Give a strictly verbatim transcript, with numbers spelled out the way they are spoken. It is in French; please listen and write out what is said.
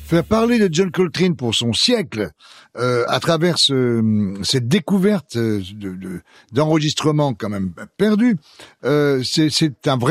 faire parler de John Coltrane pour son siècle, euh, à travers ce, cette découverte de, de, d'enregistrement quand même perdu, euh, c'est, c'est un vrai